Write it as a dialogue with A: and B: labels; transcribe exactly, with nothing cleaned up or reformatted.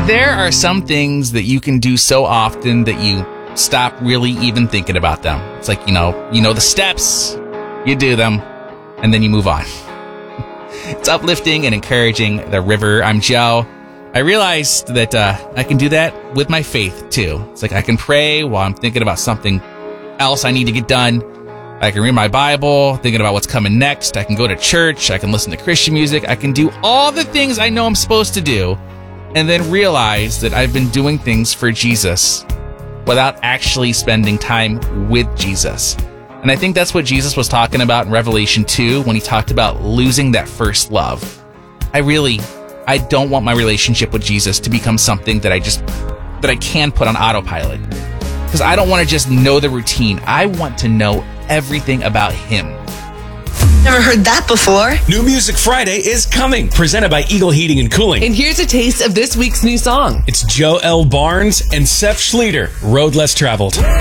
A: There are some things that you can do so often that you stop really even thinking about them. It's like, you know, you know the steps, you do them, and then you move on. It's uplifting and encouraging. The River. I'm Joe. I realized that uh, I can do that with my faith, too. It's like I can pray while I'm thinking about something else I need to get done. I can read my Bible, thinking about what's coming next. I can go to church. I can listen to Christian music. I can do all the things I know I'm supposed to do, and then realize that I've been doing things for Jesus without actually spending time with Jesus. And I think that's what Jesus was talking about in Revelation two when he talked about losing that first love. I really, I don't want my relationship with Jesus to become something that I just, that I can put on autopilot. Because I don't want to just know the routine. I want to know everything about him.
B: Never heard that before.
C: New Music Friday is coming, presented by Eagle Heating and Cooling.
D: And here's a taste of this week's new song.
C: It's Joe L. Barnes and Seth Schleter, Road Less Traveled.